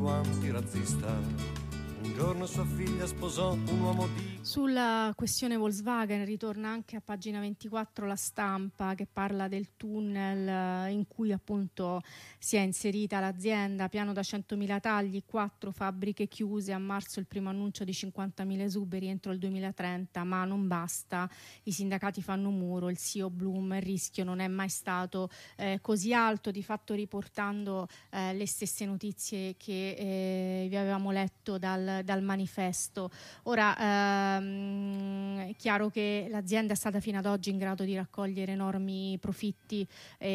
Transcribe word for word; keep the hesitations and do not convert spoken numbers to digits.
antirazzista. Un giorno sua figlia sposò un uomo di... Sulla questione Volkswagen ritorna anche a pagina ventiquattro La Stampa, che parla del tunnel in cui appunto si è inserita l'azienda, piano da centomila tagli, quattro fabbriche chiuse, a marzo il primo annuncio di cinquantamila esuberi entro il duemilatrenta, ma non basta, i sindacati fanno muro, il C E O Bloom, il rischio non è mai stato eh, così alto, di fatto riportando eh, le stesse notizie che eh, vi avevamo letto dal, dal manifesto. Ora ehm, è chiaro che l'azienda è stata fino ad oggi in grado di raccogliere enormi profitti eh,